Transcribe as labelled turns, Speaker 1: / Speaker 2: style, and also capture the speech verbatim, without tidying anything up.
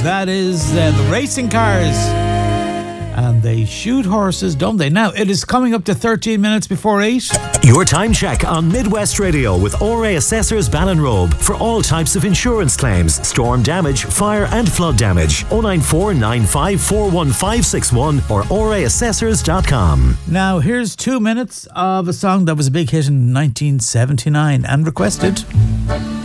Speaker 1: That is uh, the racing cars. And they shoot horses, don't they? Now, it is coming up to thirteen minutes before eight.
Speaker 2: Your time check on Midwest Radio with O R A Assessors Ballinrobe for all types of insurance claims, storm damage, fire and flood damage. oh nine four nine five four one five six one or O R A assessors dot com.
Speaker 1: Now, here's two minutes of a song that was a big hit in nineteen seventy-nine and requested.